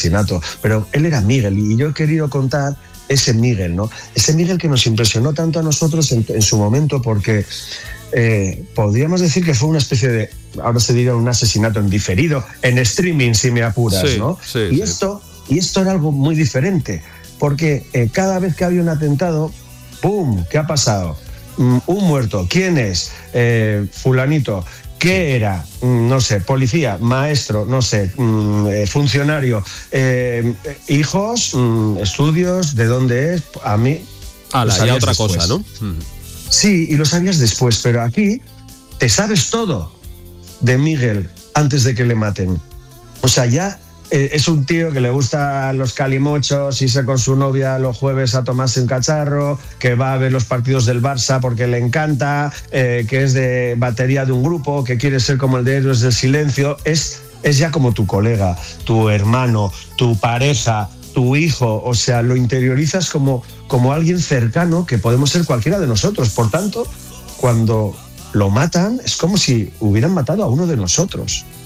asesinato, pero él era Miguel y yo he querido contar ese Miguel, ¿no? Ese Miguel que nos impresionó tanto a nosotros en su momento porque podríamos decir que fue una especie de, ahora se diría un asesinato en diferido, en streaming si me apuras, sí, ¿no? Sí, y esto era algo muy diferente, porque cada vez que había un atentado, ¡pum!, ¿qué ha pasado? Un muerto, ¿quién es? Fulanito. ¿Qué era? No sé, policía, maestro, no sé, funcionario, hijos, estudios, ¿de dónde es? A mí... ya otra después. cosa, ¿no? Sí, y lo sabías después, pero aquí te sabes todo de Miguel antes de que le maten. O sea, ya es un tío que le gustan los calimochos, irse con su novia los jueves a tomarse un cacharro, que va a ver los partidos del Barça porque le encanta, que es de batería de un grupo, que quiere ser como el de Héroes del Silencio. Es ya como tu colega, tu hermano, tu pareja, tu hijo. O sea, lo interiorizas como alguien cercano que podemos ser cualquiera de nosotros. Por tanto, cuando lo matan, es como si hubieran matado a uno de nosotros.